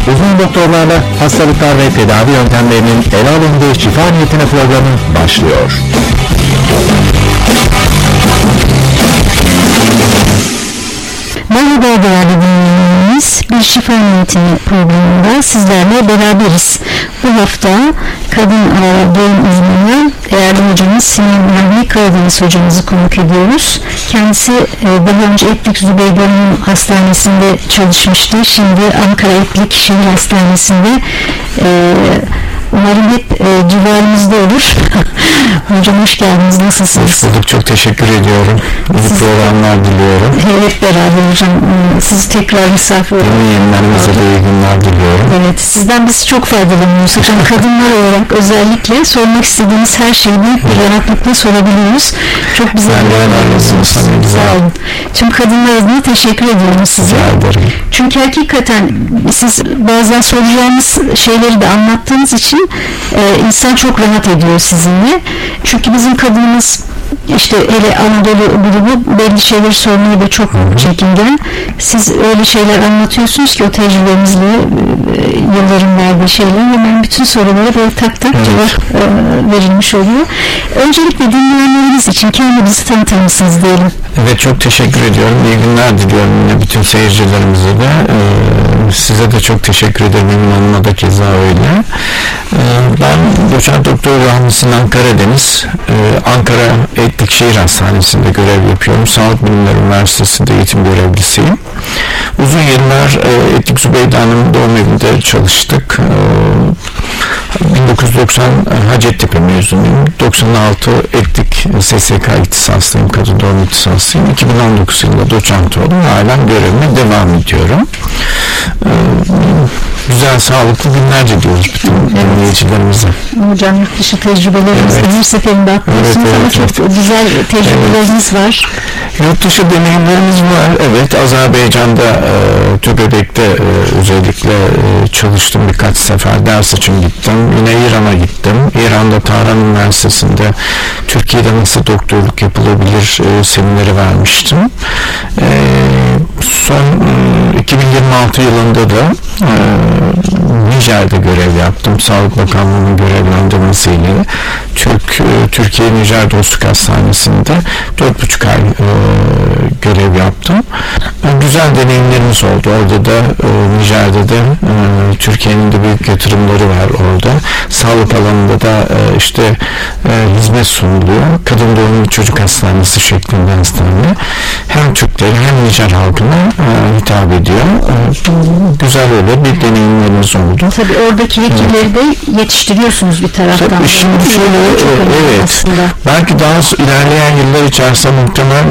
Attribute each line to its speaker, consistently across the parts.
Speaker 1: Uzman doktorlarla hastalıklar ve tedavi yöntemlerinin ele alındığı şifa niyetine programı başlıyor.
Speaker 2: Merhaba değerli dinleyenlerimiz, bir şifa niyetine programında sizlerle beraberiz. Bu hafta kadın doğum uzmanı değerli hocamız Sinan Rahmi Karadeniz hocamızı konuk ediyoruz. Kendisi daha önce Etlik Zübeyde Hanım Hastanesi'nde çalışmıştı. Şimdi Ankara Etlik Şehir Hastanesi'nde umarım hep civarımızda olur. Hocam hoş geldiniz. Nasılsınız?
Speaker 1: Hoş bulduk. Çok teşekkür ediyorum. İyi programlar diliyorum.
Speaker 2: Hep beraber hocam. Sizi tekrar misafir olarak.
Speaker 1: Dinleyenlerimize de iyi günler diliyorum.
Speaker 2: Evet. Sizden biz çok faydalanıyoruz. Hocam kadınlar olarak özellikle sormak istediğimiz her şeyi büyük bir rahatlıkla sorabiliyoruz. Çok bize sağ olun. Tüm kadınlar adına teşekkür ediyorum size. Çünkü hakikaten siz bazen soracağınız şeyleri de anlattığınız için insan çok rahat ediyor sizinle. Çünkü bizim kadınımız işte hele Anadolu grubu belli şeyleri sormaya da çok çekingen. Siz öyle şeyler anlatıyorsunuz ki o tecrübenizle yılların verdiği şeyler hemen bütün sorulara böyle tak tak cevap verilmiş oluyor. Öncelikle dinleyenlerimiz için kendinizi tanıtır mısınız diyelim.
Speaker 1: Evet, çok teşekkür ediyorum. İyi günler diliyorum yine bütün seyircilerimize de. Size de çok teşekkür ederim. Emin Hanım'a da keza öyle. Ben Doçent Doktor Rahmi Sinan Karadeniz, Ankara Etlik Şehir Hastanesi'nde görev yapıyorum. Sağlık Bilimleri Üniversitesi'nde eğitim görevlisiyim. Uzun yıllar Etlik Zübeyde Hanım doğum evinde çalıştık. 1990 Hacettepe mezunuyum. 96 Etlik SSK ihtisaslıyım, kadın doğum ihtisaslıyım. 2019 yılında doçent oldum. Halen görevime devam ediyorum. Güzel, sağlıklı günler diliyoruz bütün dinleyicilerimize.
Speaker 2: Hocam yurt dışı tecrübeleriniz her seferinde atlıyorsunuz ama çok güzel tecrübeleriniz var.
Speaker 1: Yurt dışı deneyimlerimiz var. Evet, Azerbaycan'da TÜBİTAK'ta özellikle çalıştım, birkaç sefer ders için gittim. Yine İran'a gittim. İran'da Tahran Üniversitesi'nde Türkiye'de nasıl doktorluk yapılabilir semineri vermiştim. Son 2026 yılında da Nijer'de görev yaptım. Sağlık Bakanlığı'nın görevlendirmesiyle Türkiye-Nijer Dostluk Hastanesi'nde 4,5 ay görev yaptım. Güzel deneyimlerimiz oldu. Orada da Nijer'de de Türkiye'nin de büyük yatırımları var orada. Sağlık alanında da hizmet sunuluyor. Kadın doğum çocuk hastanesi şeklinde hastane. Hem Türkleri hem Nijer halkına hitap ediyor. Güzel öyle bir deneyimlerimiz oldu.
Speaker 2: Tabii oradaki hekimleri de yetiştiriyorsunuz bir taraftan.
Speaker 1: Tabii şimdi şöyle, evet. Aslında. Belki daha ilerleyen yıllar içerisinde muhtemelen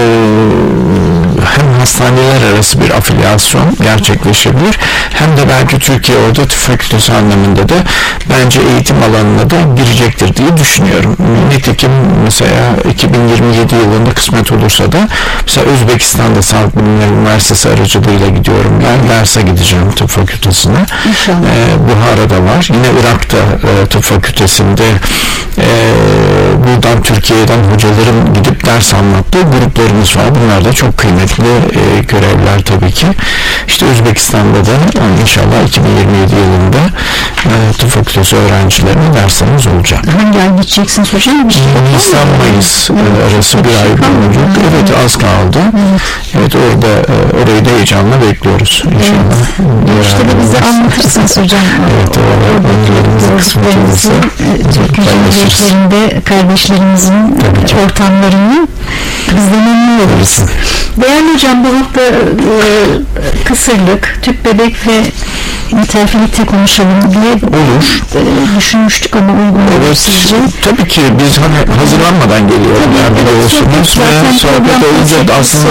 Speaker 1: hem hastaneler arası bir afilyasyon gerçekleşebilir, hem de belki Türkiye orada tıp fakültesi anlamında da bence eğitim alanına da girecektir diye düşünüyorum. Nitekim mesela 2027 yılında kısmet olursa da mesela Özbekistan'da Sağlık Bilimleri Üniversitesi aracılığıyla gidiyorum. Ben derse gideceğim tıp fakültesine. Buhara'da var. Yine Irak'ta tıp fakültesinde buradan Türkiye'den hocaların gidip ders anlattığı gruplarımız var. Bunlar da çok kıymetli görevler tabii ki. İşte Özbekistan'da da inşallah 2027 yılında tıp fakültesi öğrencilerine derslerimiz olacak.
Speaker 2: Hangi ay gideceksiniz hocam?
Speaker 1: Nisan-Mayıs arası bir ay olacak. Evet, az kaldı. Evet, orayı da heyecanla bekliyoruz inşallah.
Speaker 2: İşte de bize anlatırsınız hocam.
Speaker 1: Evet,
Speaker 2: gördüklerinizi, Türk Cumhuriyetlerinde kardeşlerimizin ortamlarını biz de memnun oluruz. Değerli hocam, bu hafta kısırlık, tüp bebek ve interferite konuşalım diye düşünmüştük ama uygun olur sizce?
Speaker 1: Tabii ki biz hazırlanmadan geliyoruz. Yani biliyorsunuz ve sohbet olunca aslında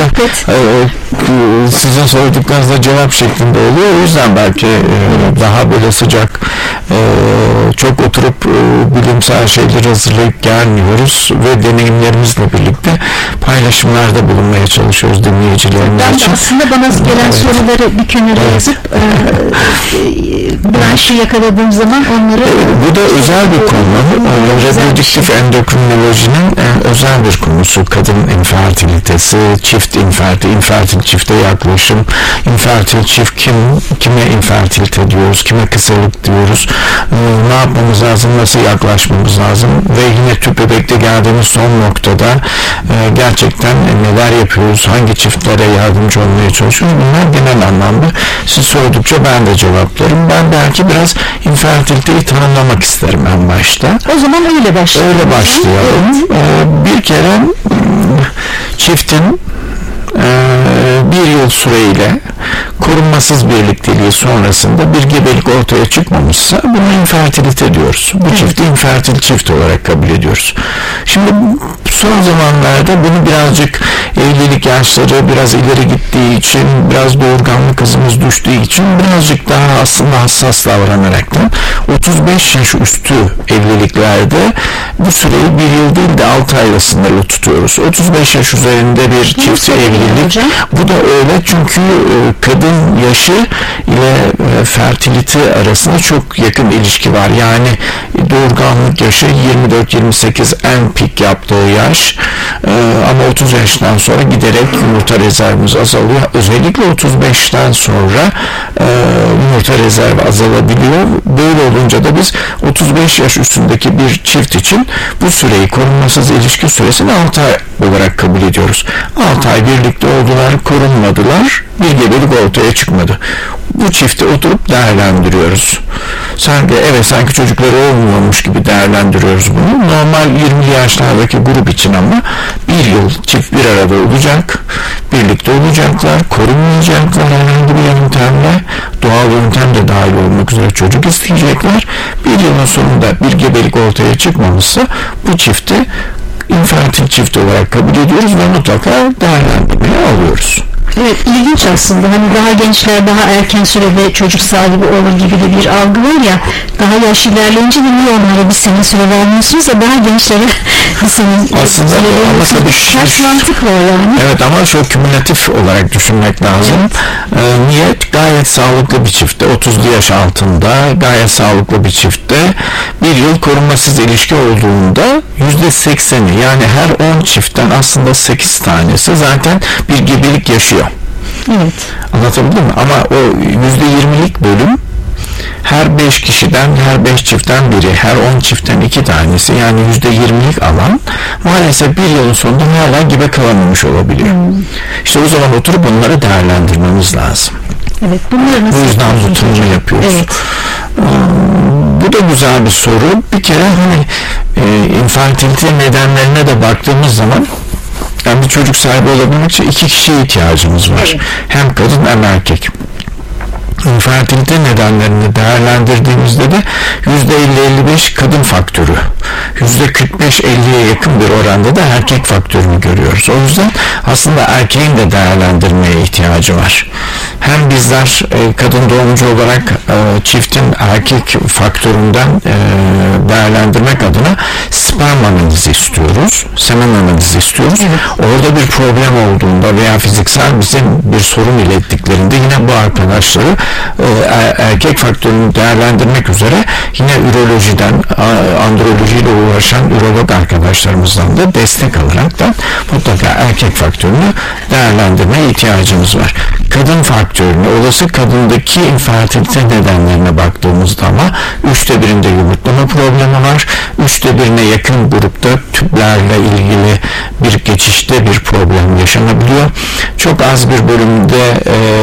Speaker 1: sizin sorduklarınızda cevap şeklinde oluyor. O yüzden belki daha böyle sıcak, çok oturup bilimsel şeyleri hazırlayıp gelmiyoruz ve deneyimlerimizle birlikte paylaşımlarda bulunmaya çalışıyoruz dinleyicilerimiz için.
Speaker 2: Ben de aslında bana gelen soruları bir kenara yazıp branşı yakaladığım zaman onları...
Speaker 1: Bu da özel bir konu. Reprodüktif endokrinolojinin özel bir konusu. Kadın infertilitesi, çift infertil çifte yaklaşım, infertil çift kime infertilite diyoruz, kime kısırlık diyoruz, ne yapmamız lazım, nasıl yaklaşmamız lazım ve yine tüp bebekte geldiğimiz son noktada gerçekten neler yapıyoruz, hangi çiftlere yardımcı olmaya çalışıyoruz, bunlar genel anlamda siz sordukça ben de cevaplarım. Ben belki biraz infertiliteyi tanımlamak isterim en başta.
Speaker 2: O zaman öyle başlayalım.
Speaker 1: Öyle başlayalım. Evet. Bir kere çiftin bir yıl süreyle korunmasız birlikteliği sonrasında bir gebelik ortaya çıkmamışsa buna infertilite diyoruz. Bu çifti infertil çift olarak kabul ediyoruz. Şimdi son zamanlarda bunu birazcık evlilik yaşları biraz ileri gittiği için, biraz doğurganlık hızımız düştüğü için birazcık daha aslında hassas davranaraktan 35 yaş üstü evliliklerde bu süreyi bir yıl değil de 6 ayla sınırlı tutuyoruz. 35 yaş üzerinde bir çift evlilik. Bu da öyle çünkü kadın yaşı ile fertilite arasında çok yakın ilişki var. Yani doğurganlık yaşı 24-28 en pik yaptığı yaş ama 30 yaştan sonra giderek yumurta rezervimiz azalıyor. Özellikle 35'ten sonra yumurta rezervi azalabiliyor. Böyle olunca da biz 35 yaş üstündeki bir çift için bu süreyi, korunmasız ilişki süresini 6 ay olarak kabul ediyoruz. 6 ay birlikte oldular, korunmadılar, bir gebelik ortaya çıkmadı. Bu çifti oturup değerlendiriyoruz. Sanki çocukları olmuyormuş gibi değerlendiriyoruz bunu. Normal 20 yaşlardaki grup için ama bir yıl çift bir arada olacak, birlikte olacaklar, korunmayacaklar herhangi bir yöntemle, doğal yöntem de dahil olmak üzere çocuk isteyecekler. Bir yılın sonunda bir gebelik ortaya çıkmamışsa bu çifti infertil çift olarak kabul ediyoruz ve mutlaka değerlendirmeye alıyoruz.
Speaker 2: Evet, ilginç aslında. Hani daha gençler daha erken sürede çocuk sahibi olur gibi de bir algı var ya, daha yaş ilerleyince de niye onlara bir sene süre vermiyorsunuz da daha gençlere bir sene
Speaker 1: aslında ama tabii
Speaker 2: ters mantık var yani.
Speaker 1: Evet, ama çok kümülatif olarak düşünmek lazım. Evet. Niyet gayet sağlıklı bir çiftte, 30'lu yaş altında gayet sağlıklı bir çiftte bir yıl korunmasız ilişki olduğunda %80'i, yani her 10 çiftten aslında 8 tanesi zaten bir gebelik yaşıyor.
Speaker 2: Evet.
Speaker 1: Anlatabildim mi? Ama o %20'lik bölüm her 5 kişiden, her 5 çiftten biri, her 10 çiftten 2 tanesi, yani %20'lik alan maalesef bir yılın sonunda hala gebe kalamamış olabiliyor. İşte o zaman oturup bunları değerlendirmemiz lazım.
Speaker 2: Evet, bunları nasıl
Speaker 1: bu yüzden bu tanımı yapıyoruz.
Speaker 2: Evet.
Speaker 1: Bu da güzel bir soru. Bir kere infertilite nedenlerine de baktığımız zaman, yani bir çocuk sahibi olabilmek için 2 kişiye ihtiyacımız var. Evet. Hem kadın hem erkek. İnfertilite nedenlerini değerlendirdiğimizde de %50-55 kadın faktörü, %45-50'ye yakın bir oranda da erkek faktörünü görüyoruz. O yüzden aslında erkeğin de değerlendirmeye ihtiyacı var. Hem bizler kadın doğumcu olarak çiftin erkek faktöründen değerlendirmek adına sperm analizi istiyoruz, semen analizi istiyoruz. Orada bir problem olduğunda veya fiziksel bizim bir sorun ilettiklerinde yine bu arkadaşları erkek faktörünü değerlendirmek üzere yine ürolojiden, androlojiyle uğraşan ürolog arkadaşlarımızdan da destek alarak da mutlaka erkek faktörünü değerlendirmeye ihtiyacımız var. Kadın faktörünü, olası kadındaki infertilite nedenlerine baktığımızda ama 1/3'ünde yumurtlama problemi var. 1/3'üne yakın grupta tüplerle ilgili bir geçişte bir problem yaşanabiliyor. Çok az bir bölümde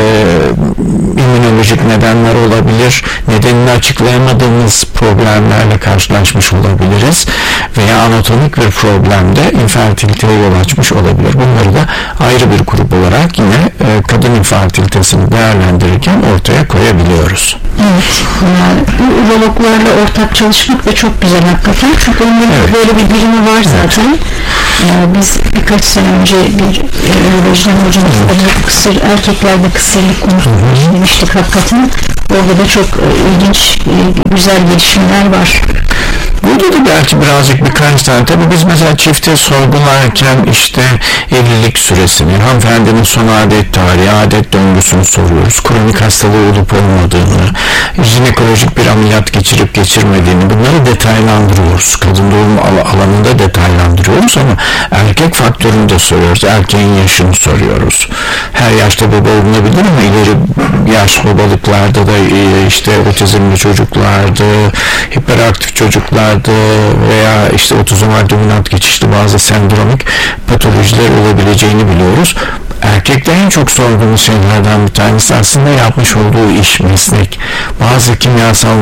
Speaker 1: immünolojik nedenler olabilir. Nedenini açıklayamadığımız problemlerle karşılaşmış olabiliriz. Veya anatomik bir problemde infertiliteye yol açmış olabilir. Bunları da ayrı bir grup olarak yine kadın infertilitesini değerlendirirken ortaya koyabiliyoruz.
Speaker 2: Evet. Bu urologlarla ortak çalışmak da çok güzel hakikaten. Çünkü onların böyle bir birimi var zaten. Biz birkaç sene önce bir urolojiden hocamızla erkeklerde kısırlık konusunu işlemiştik hakikaten. Orada da çok ilginç, güzel gelişmeler var.
Speaker 1: Burada da belki birazcık birkaç tane, tabii biz mesela çifte sorgularken işte evlilik süresini, hanımefendinin son adet tarihi, adet döngüsünü soruyoruz. Kronik hastalığı olup olmadığını, jinekolojik bir ameliyat geçirip geçirmediğini, bunları detaylandırıyoruz. Kadın doğum alanında detaylandırıyoruz ama erkek faktörünü de soruyoruz. Erkeğin yaşını soruyoruz. Her yaşta baba olunabilir ama ileri yaş babalıklarda da işte otizmli çocuklarda, hiperaktif çocuklarda veya işte otozomal dominant geçişli bazı sendromik patolojiler olabileceğini biliyoruz. Erkekte en çok sorduğumuz şeylerden bir tanesi aslında yapmış olduğu iş, meslek. Bazı kimyasal